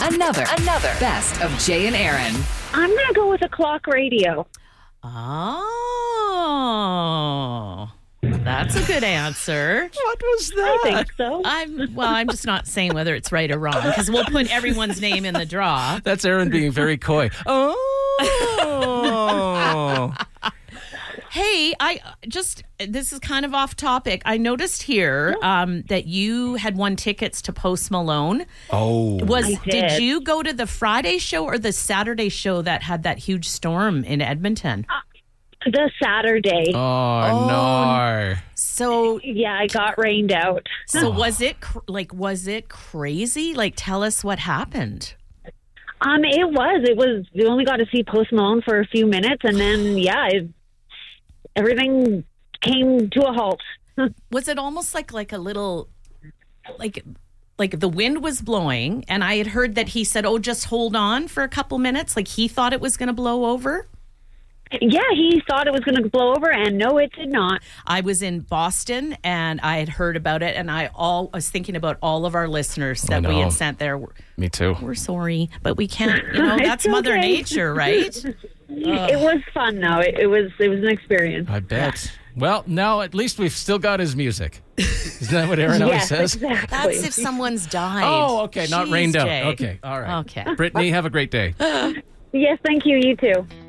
Another Best of Jay and Aaron. I'm going to go with a clock radio. Oh, that's a good answer. What was that? I think so. I'm just not saying whether it's right or wrong because we'll put everyone's name in the draw. That's Aaron being very coy. Oh. Hey, this is kind of off topic. I noticed here that you had won tickets to Post Malone. Oh. Did you go to the Friday show or the Saturday show that had that huge storm in Edmonton? The Saturday. Oh, no. So Yeah, I got rained out. So was it crazy? Like, tell us what happened. It was. We only got to see Post Malone for a few minutes, and then everything came to a halt. Was it almost like a little, like the wind was blowing, and I had heard that he said, "Oh, just hold on for a couple minutes," like he thought it was going to blow over. Yeah, he thought it was going to blow over, and no, it did not. I was in Boston, and I had heard about it, and I was thinking about all of our listeners that we had sent there. Me too. We're sorry, but we can't. That's Mother Nature, right? It was fun, though. It was an experience. I bet. Well, now at least we've still got his music. Isn't that what Aaron always says? Exactly. That's if someone's died. Oh, okay. Not Jeez, rained out. Jay. Okay. All right. Okay. Brittany, have a great day. Yes, thank you. You too.